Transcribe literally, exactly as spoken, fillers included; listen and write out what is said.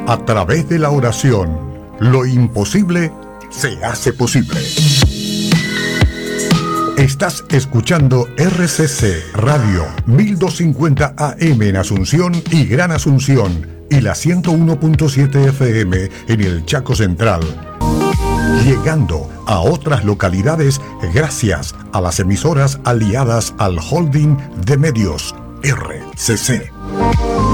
A través de la oración, lo imposible se hace posible. Estás escuchando R C C Radio mil doscientos cincuenta A M en Asunción y Gran Asunción y la ciento uno punto siete F M en el Chaco Central. Llegando a otras localidades gracias a las emisoras aliadas al holding de medios R C C.